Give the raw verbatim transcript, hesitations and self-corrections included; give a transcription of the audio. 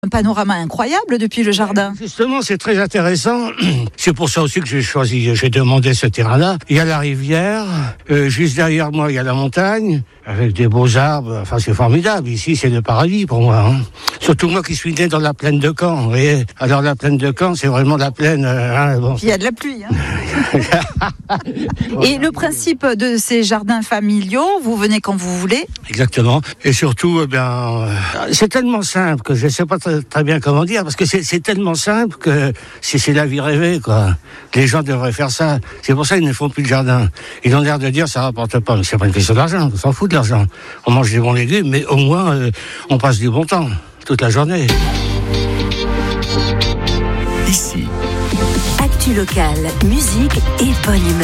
Un panorama incroyable depuis le jardin. Justement, c'est très intéressant. C'est pour ça aussi que j'ai choisi, j'ai demandé ce terrain-là. Il y a la rivière, euh, juste derrière moi, il y a la montagne, avec des beaux arbres. Enfin, c'est formidable. Ici, c'est le paradis pour moi. Hein. Surtout moi qui suis né dans la plaine de Caen. Vous voyez. Alors, la plaine de Caen, c'est vraiment la plaine... Euh, hein, bon. Il y a de la pluie. Hein. Et le principe de ces jardins familiaux, vous venez quand vous voulez. Exactement. Et surtout, eh bien, euh, c'est tellement simple que je ne sais pas très, très bien comment dire, parce que c'est, c'est tellement simple que c'est, c'est la vie rêvée, quoi. Les gens devraient faire ça. C'est pour ça qu'ils ne font plus de jardin. Ils ont l'air de dire ça rapporte pas, mais c'est pas une question d'argent. On s'en fout de l'argent. On mange des bons légumes, mais au moins, euh, on passe du bon temps toute la journée. Ici. Actu locale, musique et bonne humeur.